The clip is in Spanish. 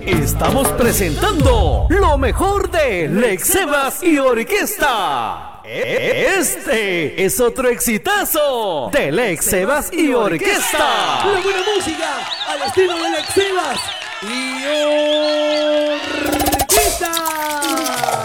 Estamos presentando lo mejor de Lex Sebas y Orquesta. Este es otro exitazo de Lex Sebas y Orquesta. La buena música al estilo de Lex Sebas y Orquesta.